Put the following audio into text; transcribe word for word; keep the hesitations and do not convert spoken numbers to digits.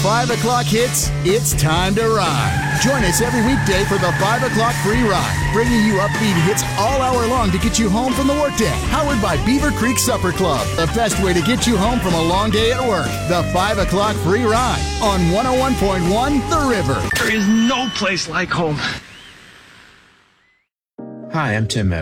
five o'clock hits, it's time to ride. Join us every weekday for the five o'clock free ride, bringing you upbeat hits all hour long to get you home from the workday. Powered by Beaver Creek Supper Club, the best way to get you home from a long day at work. The five o'clock free ride on one oh one point one The River. There is no place like home. Hi, I'm Tim Meadows.